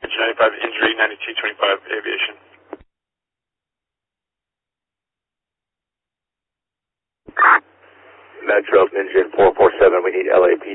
95 injury, 9225 aviation. Metro, engine 447, we need LAPD